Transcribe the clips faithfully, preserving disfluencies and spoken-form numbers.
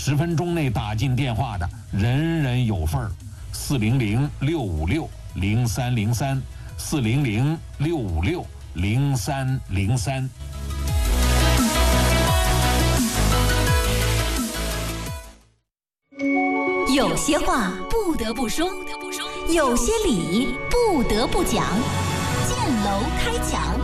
十分钟内打进电话的，人人有份儿。四零零六五六零三零三，四零零六五六零三零三。 有些话不得不说，有些理不得不讲。建楼开讲，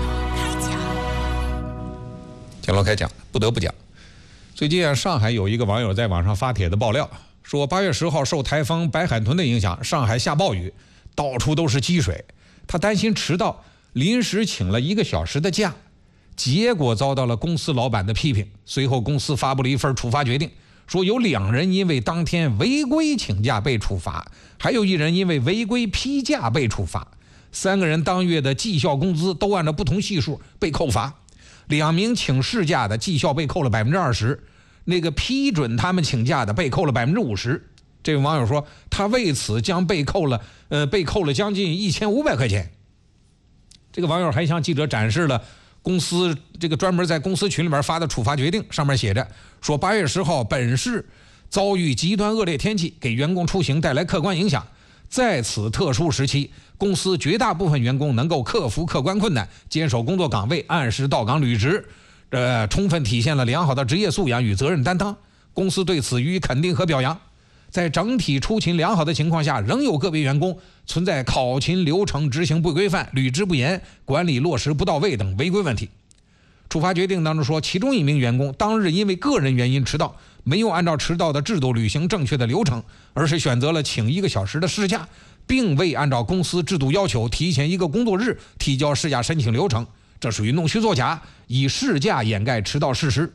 建楼开讲，不得不讲。最近啊，上海有一个网友在网上发帖子爆料，说八月十号受台风白海豚的影响，上海下暴雨，到处都是积水。他担心迟到，临时请了一个小时的假，结果遭到了公司老板的批评。随后公司发布了一份处罚决定，说有两人因为当天违规请假被处罚，还有一人因为违规批假被处罚。三个人当月的绩效工资都按照不同系数被扣罚。两名请事假的绩效被扣了百分之二十，那个批准他们请假的被扣了百分之五十。这位网友说，他为此将被扣了，呃，被扣了将近一千五百块钱。这个网友还向记者展示了公司这个专门在公司群里面发的处罚决定，上面写着说，八月十号本市遭遇极端恶劣天气，给员工出行带来客观影响。在此特殊时期，公司绝大部分员工能够克服客观困难，坚守工作岗位，按时到岗履职，呃，充分体现了良好的职业素养与责任担当。公司对此予以肯定和表扬。在整体出勤良好的情况下，仍有个别员工存在考勤流程执行不规范、履职不严、管理落实不到位等违规问题。处罚决定当中说，其中一名员工当日因为个人原因迟到，没有按照迟到的制度履行正确的流程，而是选择了请一个小时的事假，并未按照公司制度要求提前一个工作日提交事假申请流程，这属于弄虚作假，以事假掩盖迟到事实。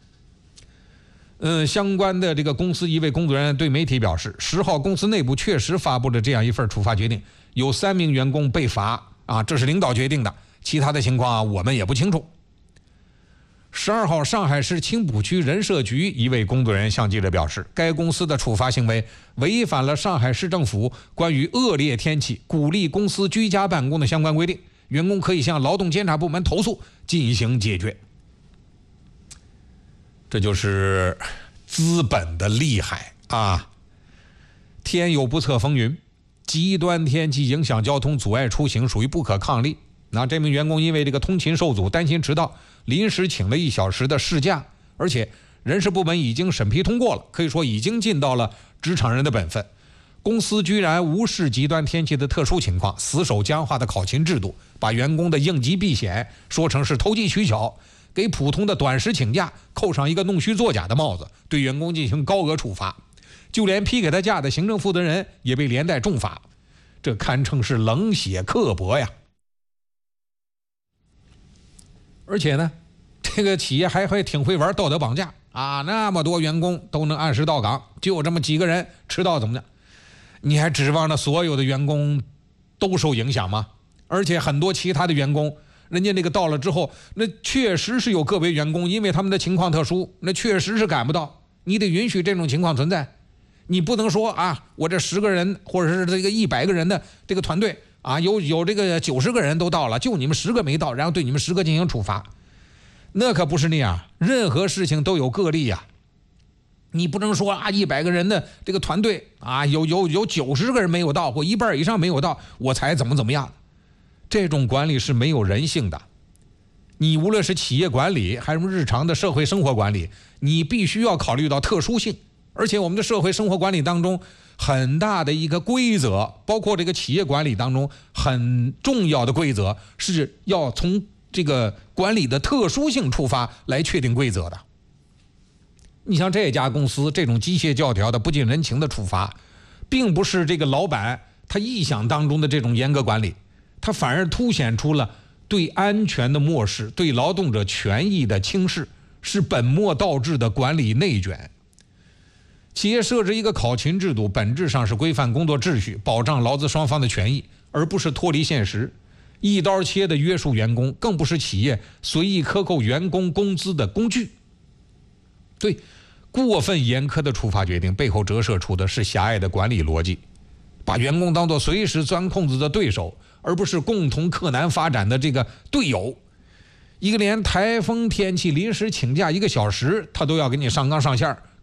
嗯，相关的这个公司一位工作人员对媒体表示，十号公司内部确实发布了这样一份处罚决定，有三名员工被罚啊，这是领导决定的，其他的情况啊我们也不清楚。十二号，上海市青浦区人社局一位工作人员向记者表示，该公司的处罚行为违反了上海市政府关于恶劣天气鼓励公司居家办公的相关规定，员工可以向劳动监察部门投诉进行解决。这就是资本的厉害啊！天有不测风云，极端天气影响交通，阻碍出行，属于不可抗力。那这名员工因为这个通勤受阻，担心迟到，临时请了一小时的事假，而且人事部门已经审批通过了，可以说已经尽到了职场人的本分。公司居然无视极端天气的特殊情况，死守僵化的考勤制度，把员工的应急避险说成是投机取巧，给普通的短时请假扣上一个弄虚作假的帽子，对员工进行高额处罚，就连批给他假的行政负责人也被连带重罚，这堪称是冷血刻薄呀！而且呢，这个企业还会挺会玩道德绑架啊！那么多员工都能按时到岗，就这么几个人迟到怎么的？你还指望着所有的员工都受影响吗？而且很多其他的员工，人家那个到了之后，那确实是有个别员工因为他们的情况特殊，那确实是赶不到。你得允许这种情况存在，你不能说啊，我这十个人或者是这个一百个人的这个团队啊，有有这个九十个人都到了，就你们十个没到，然后对你们十个进行处罚，那可不是那样。任何事情都有个例呀、啊，你不能说啊，一百个人的这个团队啊，有有有九十个人没有到，或一半以上没有到，我才怎么怎么样。这种管理是没有人性的。你无论是企业管理还是日常的社会生活管理，你必须要考虑到特殊性。而且我们的社会生活管理当中很大的一个规则，包括这个企业管理当中很重要的规则，是要从这个管理的特殊性出发来确定规则的。你像这家公司这种机械教条的不近人情的处罚，并不是这个老板他臆想当中的这种严格管理，他反而凸显出了对安全的漠视，对劳动者权益的轻视，是本末倒置的管理内卷。企业设置一个考勤制度，本质上是规范工作秩序，保障劳资双方的权益，而不是脱离现实。一刀切的约束员工，更不是企业随意克扣员工工资的工具。对，过分严苛的处罚决定背后折射出的是狭隘的管理逻辑，把员工当作随时钻空子的对手，而不是共同克难发展的这个队友。一个连台风天气临时请假一个小时他都要给你上纲上线，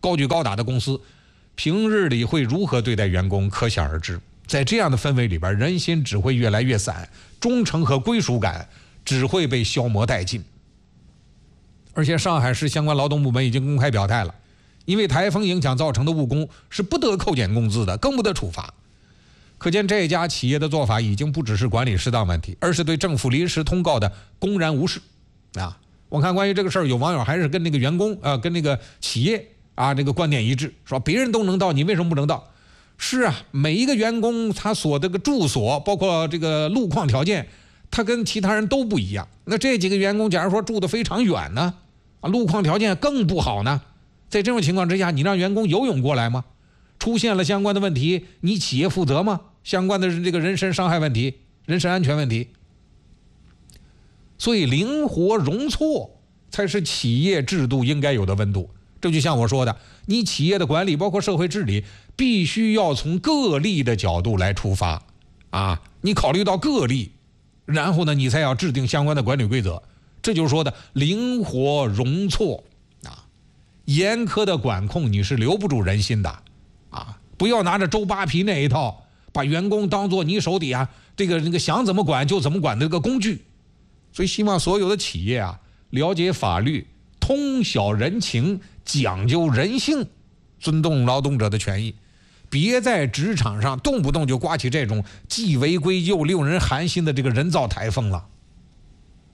高举高打的公司，平日里会如何对待员工，可想而知。在这样的氛围里边，人心只会越来越散，忠诚和归属感只会被消磨殆尽。而且上海市相关劳动部门已经公开表态了，因为台风影响造成的误工是不得扣减工资的，更不得处罚。可见这家企业的做法已经不只是管理失当问题，而是对政府临时通告的公然无视啊！我看关于这个事儿，有网友还是跟那个员工啊、呃，跟那个企业啊，这个观点一致，说别人都能到，你为什么不能到？是啊，每一个员工他所这个住所，包括这个路况条件，他跟其他人都不一样。那这几个员工，假如说住得非常远呢，啊，路况条件更不好呢，在这种情况之下，你让员工游泳过来吗？出现了相关的问题，你企业负责吗？相关的这个人身伤害问题、人身安全问题。所以灵活容错才是企业制度应该有的温度。这就像我说的，你企业的管理包括社会治理必须要从个例的角度来出发啊，你考虑到个例，然后呢你才要制定相关的管理规则。这就是说的灵活容错啊，严苛的管控你是留不住人心的啊，不要拿着周扒皮那一套，把员工当做你手底下这个那个想怎么管就怎么管的这个工具。所以希望所有的企业啊，了解法律，通晓人情，讲究人性，尊重劳动者的权益，别在职场上动不动就刮起这种既违规又令人寒心的这个人造台风了。